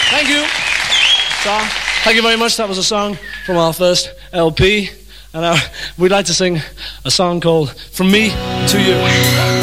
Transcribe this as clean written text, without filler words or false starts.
Thank you. So, thank you very much. That was a song from our first LP. And we'd like to sing a song called From Me to You.